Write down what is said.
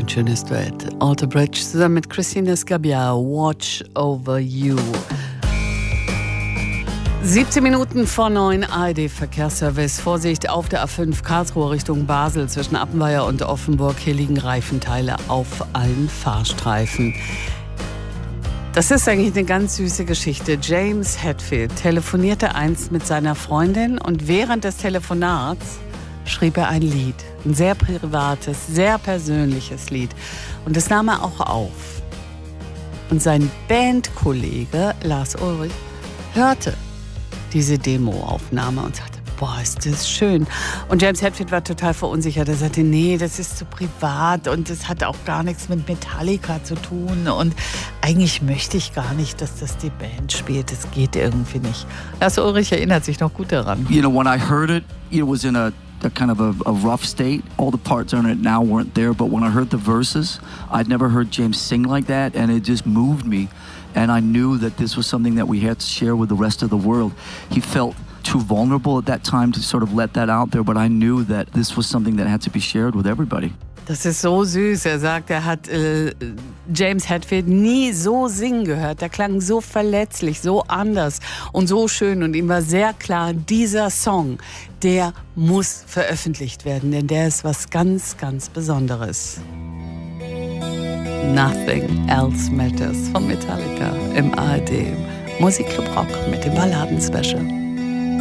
Ein schönes Duett. Alter Bridge zusammen mit Christina Scabbia, Watch Over You. 17 Minuten vor 9, ARD Verkehrsservice. Vorsicht auf der A5 Karlsruhe Richtung Basel zwischen Appenweier und Offenburg. Hier liegen Reifenteile auf allen Fahrstreifen. Das ist eigentlich eine ganz süße Geschichte. James Hetfield telefonierte einst mit seiner Freundin und während des Telefonats schrieb er ein Lied. Ein sehr privates, sehr persönliches Lied. Und das nahm er auch auf. Und sein Bandkollege Lars Ulrich hörte diese Demoaufnahme und sagte, boah, ist das schön. Und James Hetfield war total verunsichert. Er sagte, nee, das ist zu privat und das hat auch gar nichts mit Metallica zu tun. Und eigentlich möchte ich gar nicht, dass das die Band spielt. Das geht irgendwie nicht. Lars Ulrich erinnert sich noch gut daran. You know, when I heard it, it was in a kind of a rough state. All the parts on it now weren't there, but when I heard the verses, I'd never heard James sing like that, and it just moved me. And I knew that this was something that we had to share with the rest of the world. He felt too vulnerable at that time to sort of let that out there, but I knew that this was something that had to be shared with everybody. Das ist so süß. Er sagt, er hat James Hetfield nie so singen gehört. Der klang so verletzlich, so anders und so schön. Und ihm war sehr klar, dieser Song, der muss veröffentlicht werden, denn der ist was ganz, ganz Besonderes. Nothing Else Matters von Metallica im ARD Musikclub Rock mit dem Balladen-Special.